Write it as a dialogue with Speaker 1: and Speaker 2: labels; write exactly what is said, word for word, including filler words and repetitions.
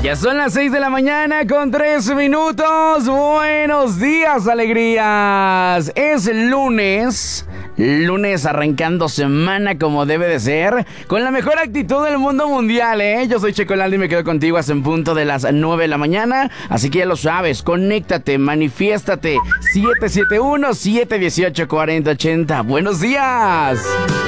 Speaker 1: Ya son las seis de la mañana con tres minutos. Buenos días, alegrías. Es lunes. Lunes arrancando semana como debe de ser, con la mejor actitud del mundo mundial, ¿eh? Yo soy Checo Lalde y me quedo contigo hasta en punto de las nueve de la mañana. Así que ya lo sabes, conéctate, manifiéstate. siete siete uno, siete uno ocho, cuatro cero ocho cero. Buenos días.